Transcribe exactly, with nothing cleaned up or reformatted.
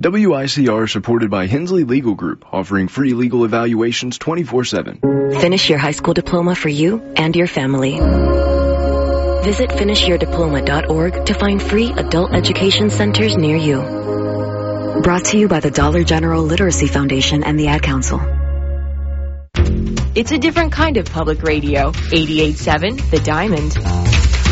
W I C R is supported by Hensley Legal Group, offering free legal evaluations twenty-four seven. Finish your high school diploma for you and your family. Visit finish your diploma dot org to find free adult education centers near you. Brought to you by the Dollar General Literacy Foundation and the Ad Council. It's a different kind of public radio. eighty-eight point seven The Diamond.